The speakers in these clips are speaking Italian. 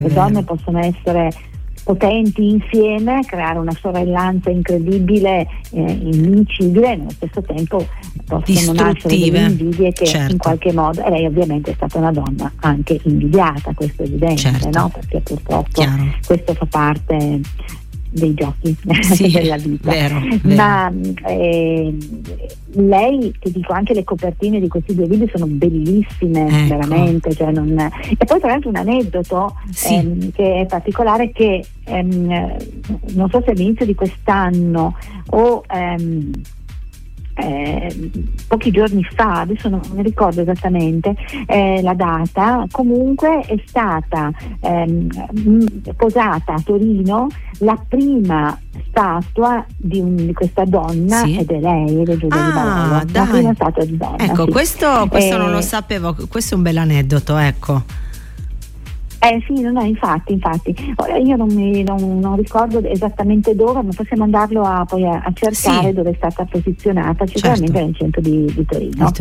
Le donne possono essere potenti insieme, creare una sorellanza incredibile, invincibile, e nello stesso tempo possono nascere delle invidie che in qualche modo, e lei ovviamente è stata una donna anche invidiata, questo è evidente, no? Perché purtroppo questo fa parte dei giochi della vita. Vero. Ma lei, ti dico, anche le copertine di questi due libri sono bellissime, veramente, cioè e poi tra l'altro un aneddoto che è particolare, che non so se all'inizio di quest'anno o pochi giorni fa, adesso non mi ricordo esattamente la data, comunque è stata posata a Torino la prima statua di questa donna, ed è lei, ed è Giulia Di Barolo, la prima statua di donna. Ecco, questo non lo sapevo, questo è un bel aneddoto, ecco. Sì, no, infatti. Ora io non ricordo esattamente dove, ma possiamo andarlo a cercare dove è stata posizionata, sicuramente nel centro di Torino.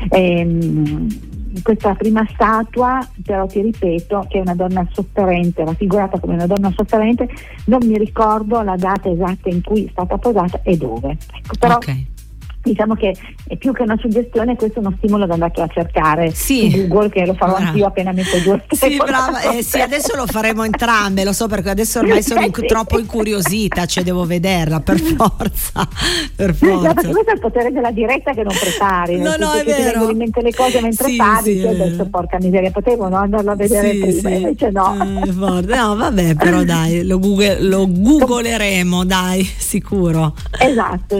Questa prima statua, però ti ripeto, che è una donna sofferente, raffigurata come una donna sofferente, non mi ricordo la data esatta in cui è stata posata e dove. Ecco, però diciamo che è più che una suggestione, questo è uno stimolo ad andare a cercare su Google, che lo farò anch'io appena metto giù. Adesso lo faremo entrambe, lo so, perché adesso ormai sono troppo incuriosita, cioè devo vederla per forza. No, perché questo è il potere della diretta, che non prepari, è vero, ti vengono in mente le cose mentre parli, adesso porca miseria, potevo andarlo a vedere prima, invece no. No, vabbè, però dai, lo googleremo, dai, sicuro. Esatto.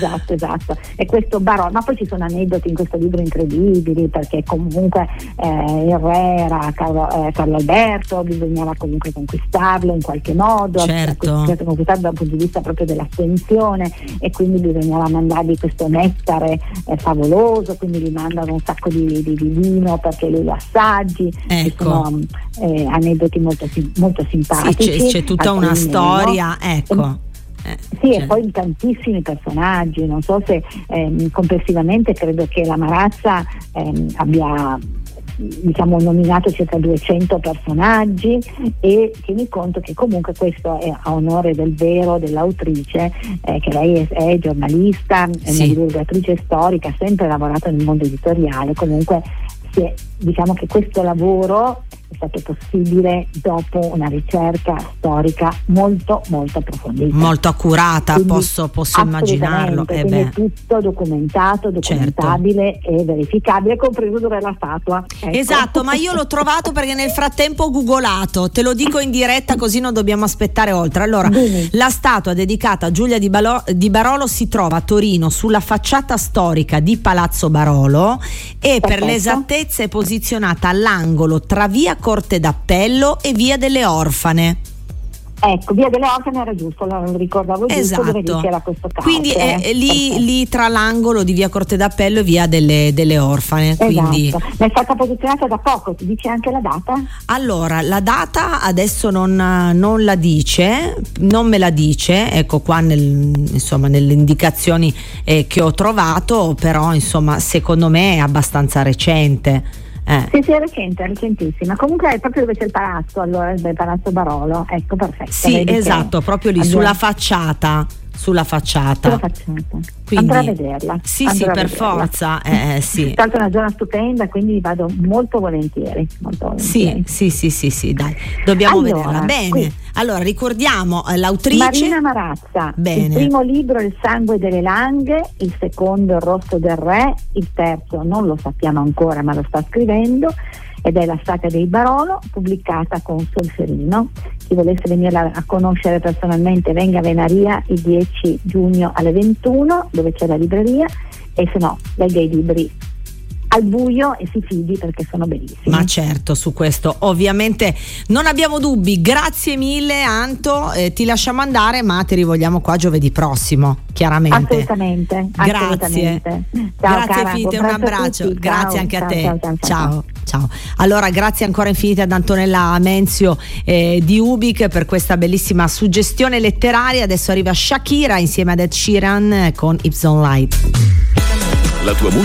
E questo Barolo, ma poi ci sono aneddoti in questo libro incredibili, perché comunque il re era Carlo Alberto, bisognava comunque conquistarlo in qualche modo, conquistarlo dal punto di vista proprio dell'attenzione, e quindi bisognava mandargli questo nettare favoloso, quindi gli mandano un sacco di vino perché lui lo assaggi. Ci sono aneddoti molto simpatici. C'è tutta una storia, ecco. E poi tantissimi personaggi, non so se complessivamente credo che la Marazza abbia nominato circa 200 personaggi, e tieni conto che comunque questo è a onore del vero dell'autrice, che lei è giornalista, è una divulgatrice storica, ha sempre lavorato nel mondo editoriale, comunque diciamo che questo lavoro è stato possibile dopo una ricerca storica molto approfondita, molto accurata, quindi, posso immaginarlo. Quindi è tutto documentato, documentabile e verificabile, compreso dove è la statua. Ecco. Esatto, ma io l'ho trovato perché nel frattempo ho googolato, te lo dico in diretta così non dobbiamo aspettare oltre. Allora, la statua dedicata a Giulia Di Barolo si trova a Torino, sulla facciata storica di Palazzo Barolo, e per l'esattezza è posizionata all'angolo tra via Corte d'Appello e via delle Orfane. Ecco, via delle Orfane era giusto, lo ricordavo giusto, dove c'era questo caso. Quindi lì tra l'angolo di via Corte d'Appello e via delle Orfane. Quindi ma è stata posizionata da poco, ti dice anche la data? Allora, la data adesso non la dice, non me la dice, ecco qua nelle indicazioni che ho trovato, però insomma secondo me è abbastanza recente. Sì, è recentissima. Comunque è proprio dove c'è il palazzo, allora il Palazzo Barolo. Ecco, perfetto. Sì, esatto, proprio lì sulla facciata. Quindi, andrò a vederla. Sì, per forza. Sì. È stata una giornata stupenda, quindi vado molto volentieri. Sì, dai, dobbiamo vederla. Bene, allora ricordiamo l'autrice Marina Marazza. Bene. Il primo libro Il sangue delle Langhe, il secondo Il rosso del re, il terzo non lo sappiamo ancora ma lo sta scrivendo, ed è La saga dei Barolo, pubblicata con Solferino. Chi volesse venire a conoscere personalmente venga a Venaria il 10 giugno alle 21, dove c'è la libreria, e se no legga i libri al buio e si fidi, perché sono bellissimi. Ma certo, su questo ovviamente non abbiamo dubbi. Grazie mille Anto, ti lasciamo andare, ma ti rivogliamo qua giovedì prossimo, chiaramente. Assolutamente. Grazie. Ciao, grazie cara, Fite, un abbraccio. Grazie anche a te. Ciao. Allora, grazie ancora infinite ad Antonella Menzio di Ubik per questa bellissima suggestione letteraria. Adesso arriva Shakira insieme ad Ed Sheeran con Ipson Light. La tua musica